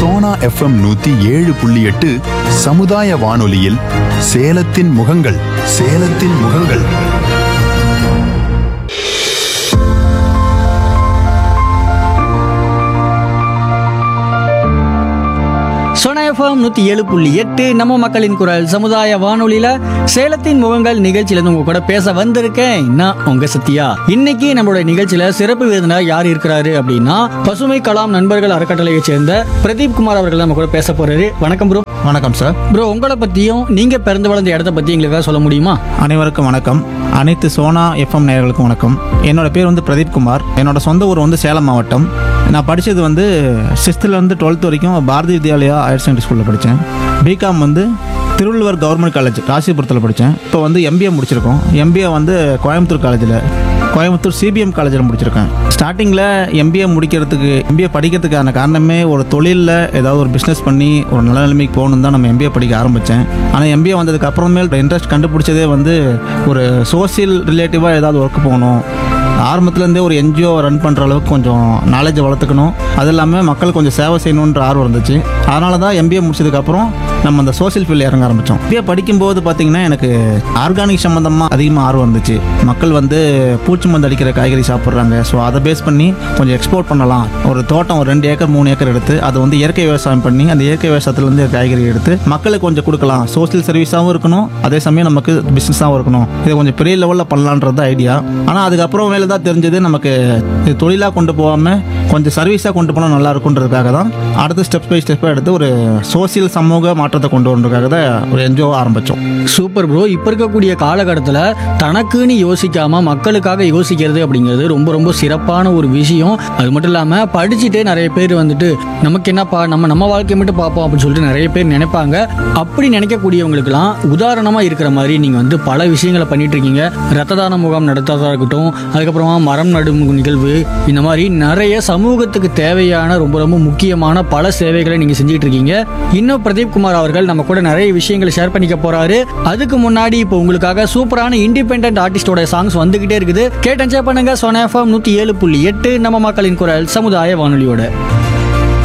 Sona FM 107.8 சமுதாய வானொலியில் சேலத்தின் முகங்கள் சேலத்தின் முகங்கள். சோனா எஃப்எம் 107.8 நம்ம மக்களின் குரல் சமுதாய வானொலியில சேலத்தின் முகங்கள் நிகழ்ச்சியில உங்க கூட பேச வந்திருக்கேன் நான் உங்க சத்யா. இன்னைக்கு நம்மளுடைய நிகழ்ச்சியில சிறப்பு விருந்தினர் யார் இருக்கிறாரு அப்படின்னா பசுமை கலாம் நண்பர்கள் அறக்கட்டளையை சேர்ந்த பிரதீப் குமார் அவர்கள் நம்ம கூட பேச போறாரு. வணக்கம் ப்ரோ. வணக்கம் சார். ப்ரோ, உங்களை பத்தியும் நீங்க பிறந்து வளர்ந்த இடத்த பத்தி எங்களுக்கு சொல்ல முடியுமா? அனைவருக்கும் வணக்கம். அனைத்து சோனா எஃப்எம் நேயர்களுக்கும் வணக்கம். என்னோட பேர் வந்து பிரதீப் குமார். என்னோட சொந்த ஊர் வந்து சேலம் மாவட்டம். நான் படித்தது வந்து 6th-லேருந்து 12th வரைக்கும் பாரதி வித்யாலயா ஹையர் செகண்டரி ஸ்கூலில் படித்தேன். பிகாம் வந்து திருவள்ளுவர் கவர்மெண்ட் காலேஜ் ராசிபுரத்தில் படித்தேன். இப்போ வந்து எம்பிஏ முடிச்சிருக்கோம். எம்பிஏ வந்து கோயம்புத்தூர் சிபிஎம் காலேஜில் முடிச்சிருக்கேன். ஸ்டார்டிங்கில் எம்பிஏ படிக்கிறதுக்கான காரணமே ஒரு தொழிலில் ஏதாவது ஒரு பிஸ்னஸ் பண்ணி ஒரு நல்ல நிலைமைக்கு போகணுன்னு தான் நம்ம எம்பிஏ படிக்க ஆரம்பித்தேன். ஆனால் எம்பிஏ வந்ததுக்கு அப்புறமேல் இன்ட்ரெஸ்ட் கண்டுபிடிச்சதே வந்து ஒரு சோசியல் ரிலேட்டிவாக ஏதாவது ஒர்க் போகணும். ஆரம்பத்துலேருந்தே ஒரு என்ஜிஓ ரன் பண்ணுற அளவுக்கு கொஞ்சம் நாலேஜை வளர்த்துக்கணும். அது இல்லாமல் மக்கள் கொஞ்சம் சேவை செய்யணுன்ற ஆர்வம் இருந்துச்சு. அதனால தான் எம்பிஏ முடிச்சதுக்கப்புறம் நம்ம அந்த சோசியல் ஃபீல்டில் இறங்க ஆரம்பித்தோம். எம்பிஏ படிக்கும்போது பார்த்திங்கன்னா எனக்கு ஆர்கானிக் சம்மந்தமாக அதிகமாக ஆர்வம் இருந்துச்சு. மக்கள் வந்து பூச்சி மருந்து அடிக்கிற காய்கறி சாப்பிட்றாங்க. ஸோ அதை பேஸ் பண்ணி கொஞ்சம் எக்ஸ்போர்ட் பண்ணலாம். ஒரு தோட்டம் ஒரு 2 ஏக்கர் 3 ஏக்கர் எடுத்து அதை வந்து இயற்கை விவசாயம் பண்ணி அந்த இயற்கை விவசாயத்துலேருந்து காய்கறி எடுத்து மக்களுக்கு கொஞ்சம் கொடுக்கலாம். சோசியல் சர்வீஸாகவும் இருக்கணும், அதே சமயம் நமக்கு பிஸ்னஸாகவும் இருக்கணும். இதை கொஞ்சம் பெரிய லெவலில் பண்ணலான்றது ஐடியா. ஆனால் அதுக்கப்புறம் மேலே தான் தெரிஞ்சது நமக்கு இது தொழிலாக கொண்டு போகாமல் கொஞ்சம் சர்வீஸாக கொண்டு போனால் நல்லா இருக்குன்றதுக்காக தான் அடுத்த ஸ்டெப் பை ஸ்டெப்பாக எடுத்து ஒரு சோசியல் சமூக மாற்றத்தை கொண்டு வரதுக்காக தான் ஒரு என்ஜிஓ ஆரம்பித்தோம். Super bro. இப்போ இருக்கக்கூடிய காலகட்டத்தில் தனக்குன்னு யோசிக்காமல் மக்களுக்காக யோசிக்கிறது அப்படிங்கிறது ரொம்ப ரொம்ப சிறப்பான ஒரு விஷயம். அது மட்டும் இல்லாமல் படிச்சுட்டே நிறைய பேர் வந்துட்டு நமக்கு என்னப்பா நம்ம வாழ்க்கையை மட்டும் பார்ப்போம் அப்படின்னு சொல்லிட்டு நிறைய பேர் நினைப்பாங்க. அப்படி நினைக்கக்கூடியவங்களுக்குலாம் உதாரணமாக இருக்கிற மாதிரி நீங்கள் வந்து பல விஷயங்களை பண்ணிட்டு இருக்கீங்க. ரத்த தான முகாம் நடத்துறதா இருக்கட்டும், அதுக்கப்புறமா மரம் நடும் நிகழ்வு, இந்த மாதிரி நிறைய சமூகத்துக்கு தேவையான ரொம்ப ரொம்ப முக்கியமான பல சேவைகளை நீங்க செஞ்சுட்டு இருக்கீங்க. இன்னும் பிரதீப் குமார் அவர்கள் நம்ம கூட நிறைய விஷயங்களை ஷேர் பண்ணிக்க போறாரு. அதுக்கு முன்னாடி இப்போ உங்களுக்காக சூப்பரான இண்டிபெண்டன்ட் ஆர்டிஸ்டோட சாங்ஸ் வந்துகிட்டே இருக்குது. கேட்டு என்ஜாய் பண்ணுங்க. சோனா எஃப்எம் 107.8 நம்ம மக்களின் குரல் சமுதாய வானொலியோட.